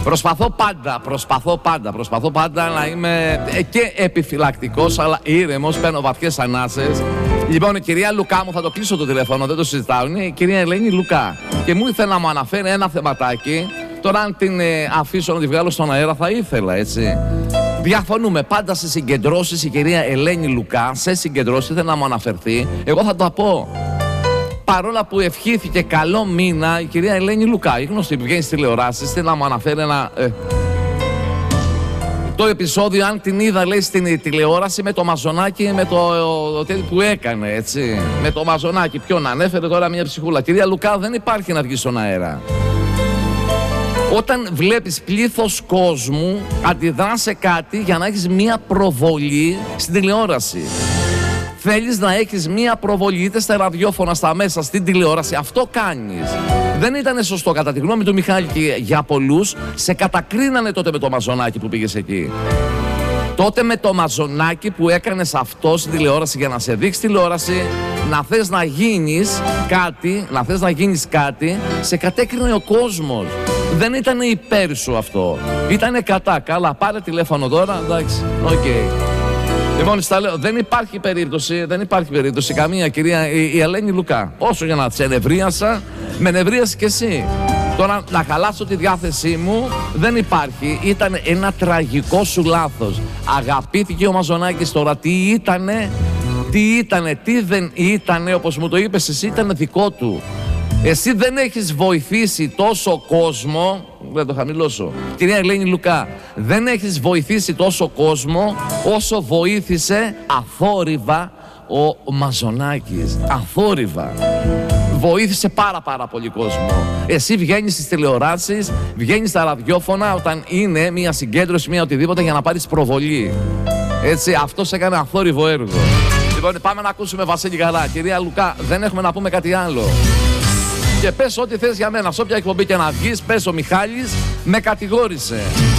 Προσπαθώ πάντα να είμαι και επιφυλακτικός, αλλά ήρεμος, παίρνω βαθιές ανάσες. Λοιπόν, η κυρία Λουκά μου, θα το κλείσω το τηλέφωνο, δεν το συζητάω, είναι η κυρία Ελένη Λουκά. Και μου ήθελε να μου αναφέρει ένα θεματάκι. Τώρα, αν την αφήσω να τη βγάλω στον αέρα, θα ήθελα, έτσι. Διαφωνούμε πάντα σε συγκεντρώσεις. Η κυρία Ελένη Λουκά σε συγκεντρώσεις ήθελε να μου αναφερθεί. Εγώ θα το πω. Παρόλα που ευχήθηκε καλό μήνα, η κυρία Ελένη Λουκά, η γνωστή που βγαίνει στις τηλεοράσεις, θέλει να μου αναφέρει ένα. Το επεισόδιο, αν την είδα, λέει, στην τηλεόραση με το μαζονάκι, με το που έκανε, έτσι. Με το μαζονάκι. Ποιον ανέφερε τώρα, μια ψυχούλα. Κυρία Λουκά, δεν υπάρχει να βγει στον αέρα. Όταν βλέπεις πλήθος κόσμου, αντιδρά σε κάτι για να έχεις μία προβολή στην τηλεόραση. Θέλεις να έχεις μία προβολή είτε στα ραδιόφωνα, στα μέσα, στην τηλεόραση. Αυτό κάνεις. Δεν ήταν σωστό κατά τη γνώμη του Μιχάλη και για πολλούς. Σε κατακρίνανε τότε με το μαζονάκι που πήγες εκεί. Τότε με το μαζονάκι που έκανες αυτό στην τηλεόραση για να σε δείξει τηλεόραση, να θες να γίνεις κάτι, σε κατέκρινε ο κόσμος. Δεν ήταν υπέρ σου αυτό. Ήτανε κατά. Καλά, πάρε τηλέφωνο τώρα, εντάξει, οκ. Λοιπόν, στα λέω, δεν υπάρχει περίπτωση καμία, κυρία η Ελένη Λουκά. Όσο για να σε ενευρίασα, με ενευρίασε κι εσύ. Τώρα να χαλάσω τη διάθεσή μου δεν υπάρχει. Ήταν ένα τραγικό σου λάθος. Αγαπήθηκε ο Μαζονάκης τώρα. Τι δεν ήτανε, όπως μου το είπες εσύ, ήταν δικό του. Εσύ δεν έχεις βοηθήσει τόσο κόσμο. Δεν το χαμηλώσω. Κυρία Ελένη Λουκά, δεν έχεις βοηθήσει τόσο κόσμο όσο βοήθησε αθόρυβα ο Μαζονάκης. Αθόρυβα. Βοήθησε πάρα πολύ κόσμο. Εσύ βγαίνεις στις τηλεοράσεις, βγαίνεις στα ραδιόφωνα όταν είναι μια συγκέντρωση, μια οτιδήποτε για να πάρεις προβολή. Έτσι, αυτός έκανε αθόρυβο έργο. Λοιπόν, πάμε να ακούσουμε Βασίλη Καρά. Κυρία Λουκά, δεν έχουμε να πούμε κάτι άλλο. Και πες ό,τι θες για μένα. Σε όποια εκπομπή και να βγεις, πες ο Μιχάλης με κατηγόρησε.